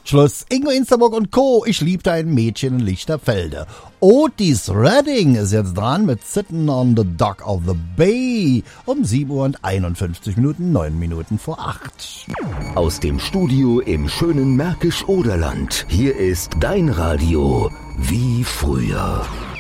Schluss. Ingo Insterburg und Co. Ich liebte ein Mädchen in Lichterfelde. Otis Redding ist jetzt dran mit Sitting on the Dock of the Bay um 7:51, 9 Minuten vor 8. Aus dem Studio im schönen Märkisch-Oderland. Hier ist dein Radio wie früher.